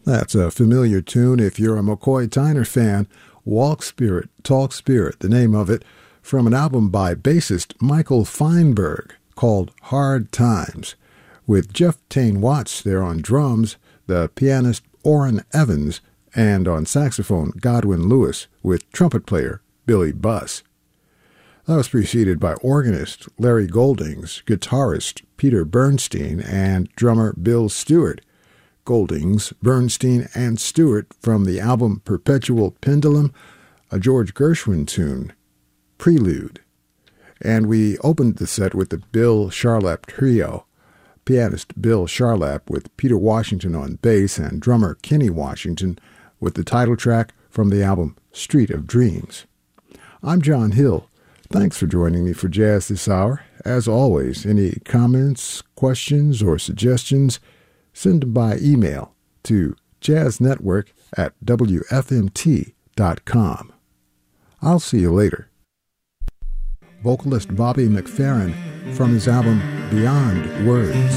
That's a familiar tune if you're a McCoy Tyner fan. Walk Spirit, Talk Spirit, the name of it, from an album by bassist Michael Feinberg called Hard Times, with Jeff Tane Watts there on drums, the pianist Orrin Evans, and on saxophone Godwin Lewis, with trumpet player Billy Buss. That was preceded by organist Larry Goldings, guitarist Peter Bernstein, and drummer Bill Stewart. Goldings, Bernstein, and Stewart from the album Perpetual Pendulum, a George Gershwin tune, Prelude. And we opened the set with the Bill Charlap Trio, pianist Bill Charlap with Peter Washington on bass and drummer Kenny Washington with the title track from the album Street of Dreams. I'm John Hill. Thanks for joining me for Jazz this hour. As always, any comments, questions, or suggestions, send them by email to jazznetwork@wfmt.com. I'll see you later. Vocalist Bobby McFerrin from his album Beyond Words.